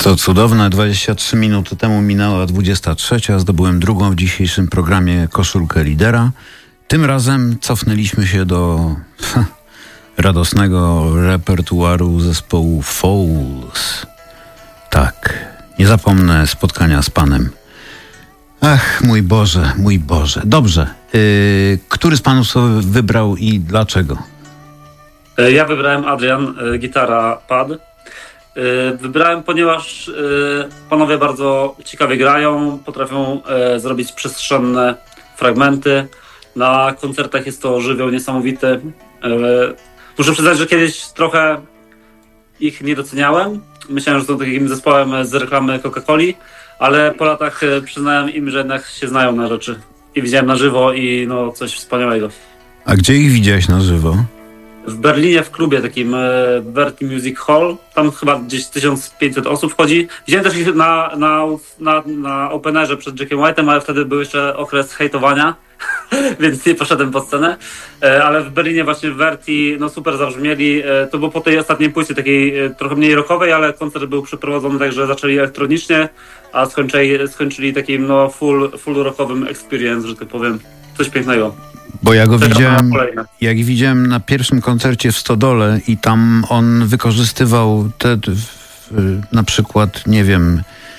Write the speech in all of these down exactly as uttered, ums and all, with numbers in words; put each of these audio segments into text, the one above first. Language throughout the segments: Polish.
To cudowne, dwadzieścia trzy minuty temu minęła dwudziesta trzecia, zdobyłem drugą w dzisiejszym programie koszulkę lidera. Tym razem cofnęliśmy się do radosnego repertuaru zespołu Fouls. Tak, nie zapomnę spotkania z panem. Ach, mój Boże, mój Boże. Dobrze, yy, który z panów sobie wybrał i dlaczego? Ja wybrałem Adrian, gitara, pad. Wybrałem, ponieważ panowie bardzo ciekawie grają, potrafią zrobić przestrzenne fragmenty. Na koncertach jest to żywioł niesamowity. Muszę przyznać, że kiedyś trochę ich nie doceniałem. Myślałem, że są takim zespołem z reklamy Coca-Coli, ale po latach przyznałem im, że jednak się znają na rzeczy. I widziałem na żywo i no coś wspaniałego. A gdzie ich widziałeś na żywo? W Berlinie w klubie takim Verti Music Hall, tam chyba gdzieś tysiąc pięćset osób wchodzi. Widziałem też ich na, na, na, na openerze przed Jackiem White'em, ale wtedy był jeszcze okres hejtowania, więc nie poszedłem pod scenę. Ale w Berlinie właśnie w Verti no super zabrzmieli. To było po tej ostatniej płycie takiej trochę mniej rockowej, ale koncert był przeprowadzony tak, że zaczęli elektronicznie, a skończyli, skończyli takim no full, full rockowym experience, że tak powiem. Coś pięknego. Bo ja go widziałem, jak widziałem na pierwszym koncercie w Stodole i tam on wykorzystywał te, na przykład, nie wiem,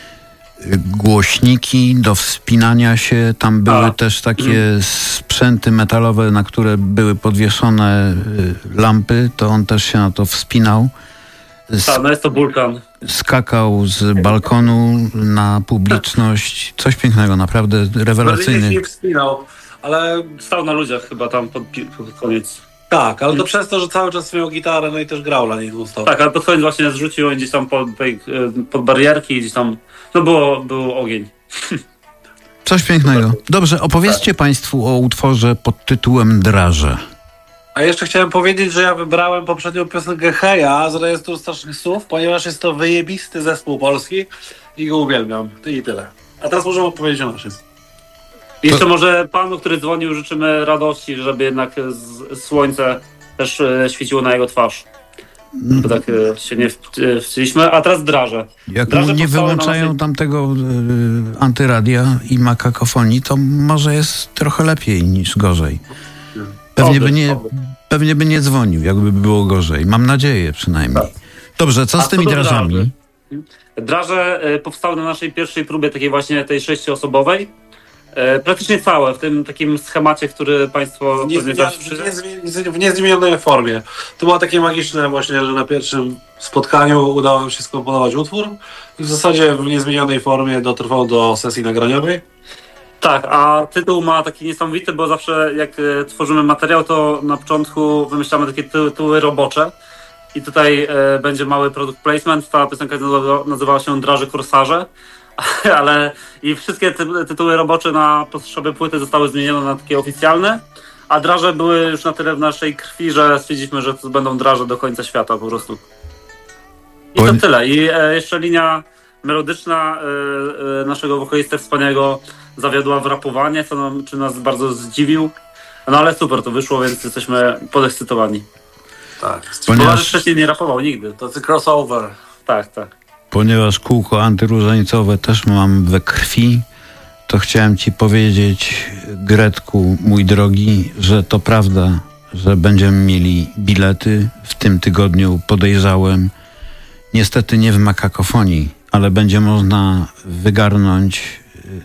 głośniki do wspinania się. Tam były A. też takie sprzęty metalowe, na które były podwieszone lampy. To on też się na to wspinał. Tak, no jest to wulkan. Skakał z balkonu na publiczność. Coś pięknego, naprawdę rewelacyjny. Nie wspinał. Ale stał na ludziach chyba tam pod, pod koniec. Tak, ale to przez to, że cały czas miał gitarę, no i też grał na niej ustał. Tak, ale pod koniec właśnie zrzucił gdzieś tam pod, pod barierki, gdzieś tam, no było, był ogień. Coś pięknego. Dobrze, opowiedzcie tak. Państwu o utworze pod tytułem Draże. A jeszcze chciałem powiedzieć, że ja wybrałem poprzednią piosenkę Heja z rejestru Strasznych Słów, ponieważ jest to wyjebisty zespół polski i go uwielbiam. I tyle. A teraz możemy opowiedzieć o naszym. Jeszcze to... może panu, który dzwonił, życzymy radości, żeby jednak z, słońce też e, świeciło na jego twarz. Mm. Bo tak e, się nie wcieliśmy. A teraz Draże. Jak Draże nie wyłączają naszej... tamtego y, antyradia i ma kakofonii, to może jest trochę lepiej niż gorzej. Pewnie, oby, by nie, pewnie by nie dzwonił, jakby było gorzej. Mam nadzieję przynajmniej. Tak. Dobrze, co A z tymi drażami? Draże, draże e, powstały na naszej pierwszej próbie, takiej właśnie tej sześcioosobowej. E, praktycznie całe, w tym takim schemacie, który państwo... W, niezmienionej, w, w niezmienionej formie. To było takie magiczne właśnie, że na pierwszym spotkaniu udało nam się skomponować utwór i w zasadzie w niezmienionej formie dotrwał do sesji nagraniowej. Tak, a tytuł ma taki niesamowity, bo zawsze jak e, tworzymy materiał, to na początku wymyślamy takie ty- tytuły robocze i tutaj e, będzie mały product placement. Ta piosenka nazywała się Draże Korsarze. Ale i wszystkie ty- tytuły robocze na potrzeby płyty zostały zmienione na takie oficjalne, a draże były już na tyle w naszej krwi, że stwierdziliśmy, że to będą draże do końca świata po prostu. I to tyle. I e, jeszcze linia melodyczna e, e, naszego wokalisty wspaniałego zawiodła w rapowanie, co nam, czy nas bardzo zdziwił. No ale super to wyszło, więc jesteśmy podekscytowani. Tak. Ponieważ wcześniej nie rapował nigdy. To jest crossover. Tak, tak. Ponieważ kółko antyróżańcowe też mam we krwi, to chciałem ci powiedzieć, Gretku, mój drogi, że to prawda, że będziemy mieli bilety. W tym tygodniu podejrzałem, niestety nie w Makakofonii, ale będzie można wygarnąć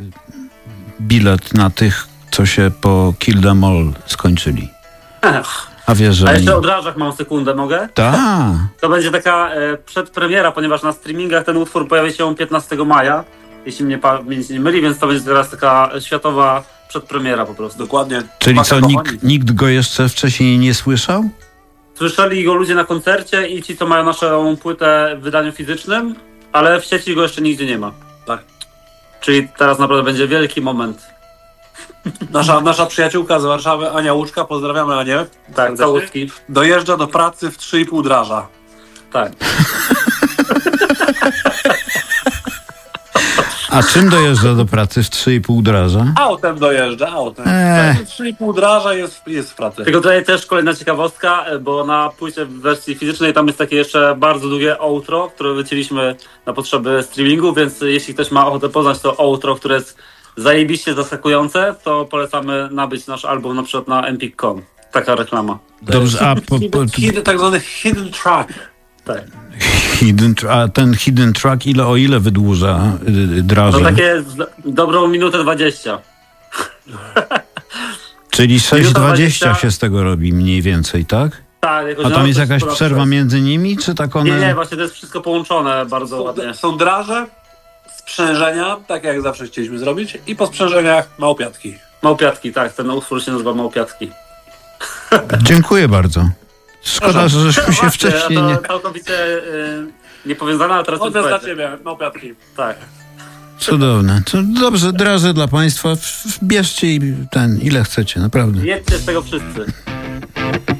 bilet na tych, co się po Kill Them All skończyli. Ech. A wiesz, że A jeszcze oni... o drażach mam sekundę, mogę? Tak. To będzie taka e, przedpremiera, ponieważ na streamingach ten utwór pojawi się piętnastego maja, jeśli mnie pamięć nie myli, więc to będzie teraz taka światowa przedpremiera po prostu. Dokładnie. Czyli co, nikt, nikt go jeszcze wcześniej nie słyszał? Słyszeli go ludzie na koncercie i ci, co mają naszą płytę w wydaniu fizycznym, ale w sieci go jeszcze nigdzie nie ma. Tak. Czyli teraz naprawdę będzie wielki moment. Nasza, nasza przyjaciółka z Warszawy, Ania Łuczka, pozdrawiamy Anię. Tak, całuski. Dojeżdża do pracy w trzy i pół draża. Tak. A czym dojeżdża do pracy w trzy i pół draża? Autem dojeżdża, autem. Eee. trzy i pół draża jest, jest w pracy. Tylko tutaj też kolejna ciekawostka, bo na płycie w wersji fizycznej tam jest takie jeszcze bardzo długie outro, które wycięliśmy na potrzeby streamingu, więc jeśli ktoś ma ochotę poznać to outro, które jest zajebiście zaskakujące, to polecamy nabyć nasz album na przykład na empik kropka com. Taka reklama. Dobrze, a po, po, Hidden, tak zwany hidden track. Tak. hidden, a ten hidden track ile o ile wydłuża y, draże? To takie z, dobrą minutę dwadzieścia. Czyli sześć minuta dwadzieścia dwadzieścia się z tego robi mniej więcej, tak? Tak, jakoś A tam na jest to jakaś sporo przerwa przerw. między nimi, czy tak one... Nie, nie, właśnie to jest wszystko połączone bardzo Są, ładnie. są draże, sprzężenia, tak jak zawsze chcieliśmy zrobić, i po sprzężeniach małpiatki. Małpiatki, tak, ten utwór się nazywa Małpiatki. Dziękuję bardzo. Szkoda, że żeśmy się Właśnie, wcześniej a to nie... całkowicie y, niepowiązane, a teraz Odwiast dla to ciebie, małpiatki. Tak. Cudowne. To dobrze, draże dla państwa. Bierzcie i ten, ile chcecie, naprawdę. Jedźcie z tego wszyscy.